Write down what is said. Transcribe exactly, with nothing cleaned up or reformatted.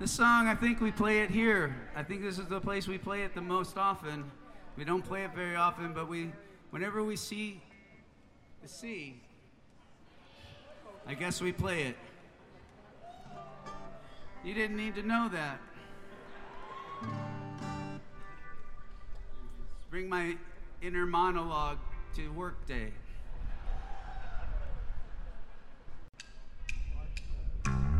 This song, I think we play it here. I think this is the place we play it the most often. We don't play it very often, but we, whenever we see the sea, I guess we play it. You didn't need to know that. Bring my inner monologue to work day.